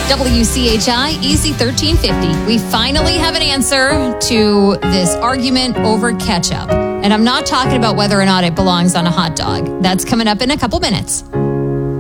WCHI Easy 1350. We finally have an answer to this argument over ketchup. And I'm not talking about whether or not it belongs on a hot dog. That's coming up in a couple minutes.